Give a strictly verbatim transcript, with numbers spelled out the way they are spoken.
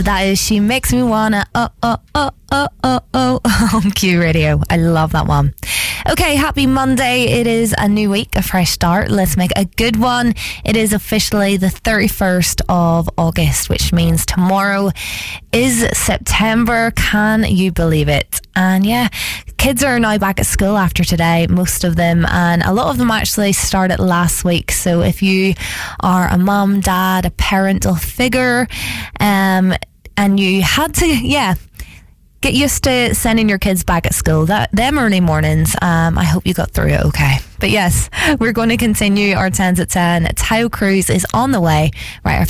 That is She Makes Me Wanna Oh Oh Oh Oh Oh Oh on Q Radio. I love that one. Okay, happy Monday. It is a new week, a fresh start. Let's make a good one. It is officially the thirty-first of August, which means tomorrow is September. Can you believe it? And yeah, kids are now back at school after today, most of them, and a lot of them actually started last week. So if you are a mum, dad, a parental figure, um, and you had to, yeah, get used to sending your kids back at school, that them early mornings, um, I hope you got through it okay. But yes, we're going to continue our tens at ten. Tayo Cruz is on the way right after